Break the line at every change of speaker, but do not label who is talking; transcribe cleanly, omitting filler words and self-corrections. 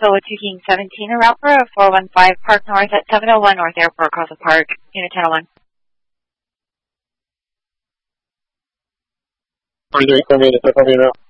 Nashville with 2 King 17, a route for a 415 Park North at 701 North Airport, Castle Park, Unit 1001.
43, come in, it's up on the route.